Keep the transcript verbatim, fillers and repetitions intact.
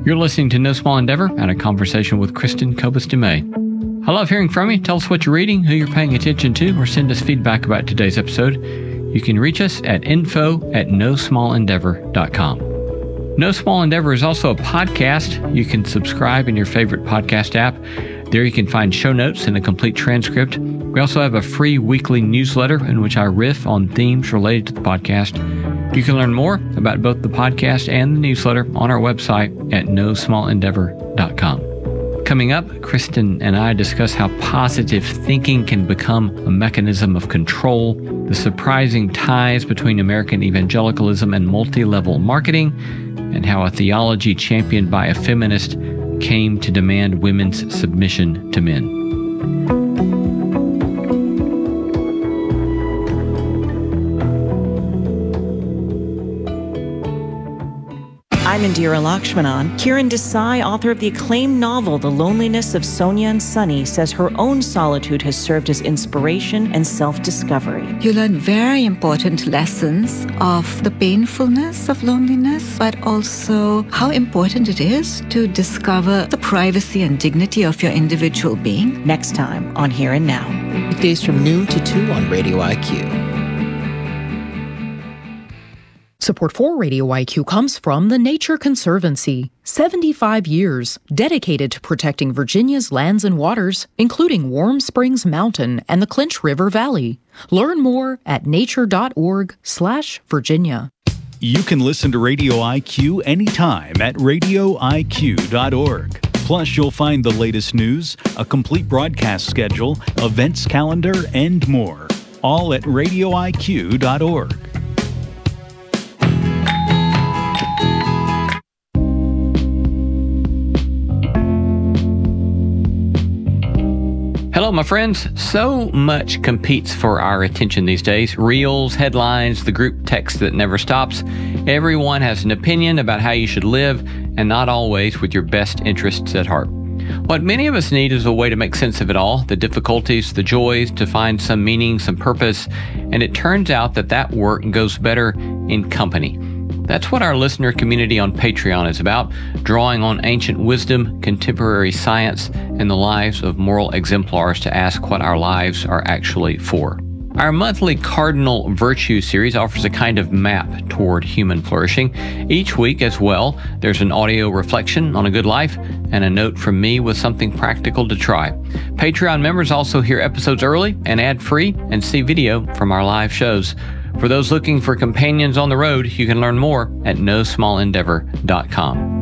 You're listening to No Small Endeavor and a conversation with Kristen Kobus-Dumay. I love hearing from you. Tell us what you're reading, who you're paying attention to, or send us feedback about today's episode. You can reach us at info at no small endeavor dot com. No Small Endeavor is also a podcast. You can subscribe in your favorite podcast app. There you can find show notes and a complete transcript. We also have a free weekly newsletter in which I riff on themes related to the podcast. You can learn more about both the podcast and the newsletter on our website at no small endeavor dot com. Coming up, Kristen and I discuss how positive thinking can become a mechanism of control, the surprising ties between American evangelicalism and multi-level marketing, and how a theology championed by a feminist came to demand women's submission to men. I'm Indira Lakshmanan. Kiran Desai, author of the acclaimed novel The Loneliness of Sonia and Sunny, says her own solitude has served as inspiration and self-discovery. You learn very important lessons of the painfulness of loneliness, but also how important it is to discover the privacy and dignity of your individual being. Next time on Here and Now. Weekdays from noon to two on Radio I Q. Support for Radio I Q comes from the Nature Conservancy. seventy-five years dedicated to protecting Virginia's lands and waters, including Warm Springs Mountain and the Clinch River Valley. Learn more at nature.org slash Virginia. You can listen to Radio I Q anytime at radio I Q dot org. Plus, you'll find the latest news, a complete broadcast schedule, events calendar, and more. All at radio I Q dot org. Hello, my friends. So much competes for our attention these days. Reels, headlines, the group text that never stops. Everyone has an opinion about how you should live, and not always with your best interests at heart. What many of us need is a way to make sense of it all, the difficulties, the joys, to find some meaning, some purpose. And it turns out that that work goes better in company. That's what our listener community on Patreon is about, drawing on ancient wisdom, contemporary science, and the lives of moral exemplars to ask what our lives are actually for. Our monthly Cardinal Virtue series offers a kind of map toward human flourishing. Each week as well, there's an audio reflection on a good life and a note from me with something practical to try. Patreon members also hear episodes early and ad-free and see video from our live shows. For those looking for companions on the road, you can learn more at no small endeavor dot com.